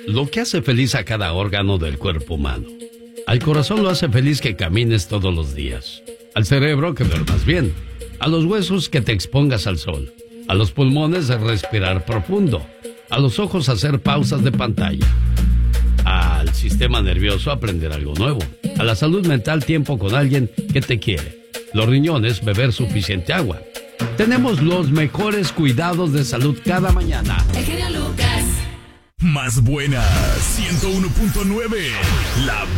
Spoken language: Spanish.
lo que hace feliz a cada órgano del cuerpo humano. Al corazón lo hace feliz que camines todos los días. Al cerebro que duermas bien. A los huesos que te expongas al sol. A los pulmones respirar profundo. A los ojos hacer pausas de pantalla. Al sistema nervioso aprender algo nuevo. A la salud mental tiempo con alguien que te quiere. Los riñones beber suficiente agua. Tenemos los mejores cuidados de salud cada mañana. El genio Lucas. Más buena, 101.9. La